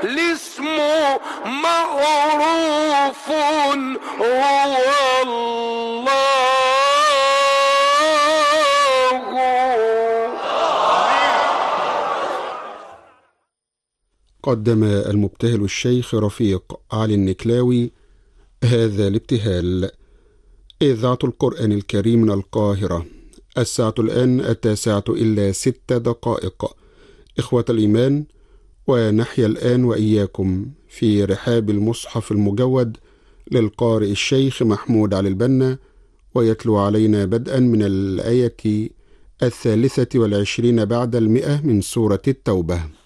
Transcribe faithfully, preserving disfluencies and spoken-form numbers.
الاسم معروف هو الله. قدم المبتهل الشيخ رفيق علي النكلاوي هذا الابتهال. إذاعة القرآن الكريم من القاهرة. الساعة الآن التاسعة إلا ست دقائق. إخوة الإيمان، ونحيا الآن وإياكم في رحاب المصحف المجود للقارئ الشيخ محمود علي البنا، ويتلو علينا بدءا من الآية الثالثة والعشرين بعد المئة من سورة التوبة.